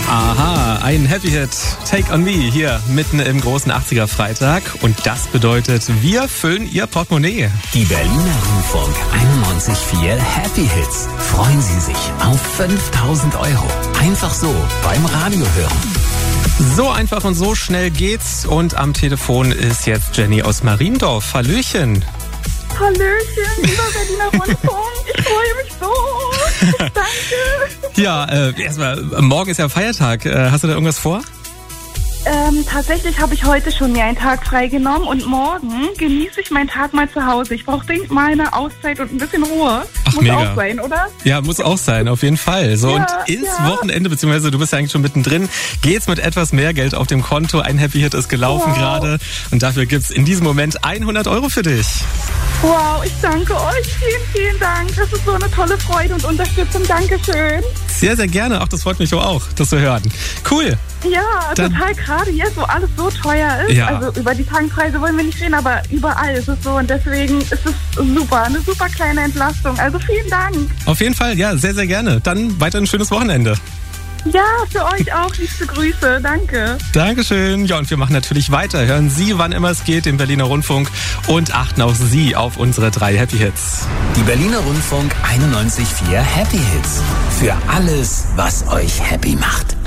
Aha, ein Happy Hit, Take on Me, hier mitten im großen 80er Freitag. Und das bedeutet, wir füllen Ihr Portemonnaie. Die Berliner Rundfunk 91.4 Happy Hits. Freuen Sie sich auf 5.000 €. Einfach so beim Radio hören. So einfach und so schnell geht's. Und am Telefon ist jetzt Jenny aus Mariendorf. Hallöchen. Hallöchen, lieber Berliner Rundfunk. Ich freue mich so. Danke. Ja, erstmal, morgen ist ja Feiertag. Hast du da irgendwas vor? Tatsächlich habe ich heute schon mir einen Tag freigenommen und morgen genieße ich meinen Tag mal zu Hause. Ich brauche dringend mal eine Auszeit und ein bisschen Ruhe. Ach, muss mega. auch sein, oder? Ja, muss auch sein, auf jeden Fall. So, Ja, und ins ja. Wochenende, beziehungsweise du bist ja eigentlich schon mittendrin, geht's mit etwas mehr Geld auf dem Konto. Ein Happy Hit ist gelaufen Wow. gerade. Und dafür gibt's in diesem Moment 100 € für dich. Wow, ich danke euch. Vielen, vielen Dank. Das ist so eine tolle Freude und Unterstützung. Dankeschön. Sehr, sehr gerne. Auch das freut mich auch, das zu hören. Cool. Ja, Dann- total gerade jetzt, wo alles so teuer ist. Ja. Also über die Tankpreise wollen wir nicht reden, aber überall ist es so. Und deswegen ist es super, eine super kleine Entlastung. Also vielen Dank. Auf jeden Fall, ja, sehr, sehr gerne. Dann weiter ein schönes Wochenende. Ja, für euch auch. Liebste Grüße. Danke. Dankeschön. Ja, und wir machen natürlich weiter. Hören Sie, wann immer es geht, den Berliner Rundfunk und achten auch Sie auf unsere 3 Happy Hits. Die Berliner Rundfunk 91.4 Happy Hits. Für alles, was euch happy macht.